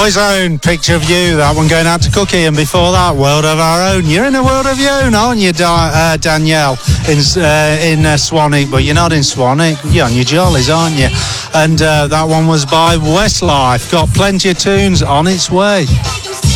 Boyzone, Picture of You, that one going out to Cookie, and before that, World of Our Own. You're in a world of your own, aren't you, Danielle, in Swanwick, but you're not in Swanwick, you're on your jollies, aren't you? And that one was by Westlife, got plenty of tunes on its way.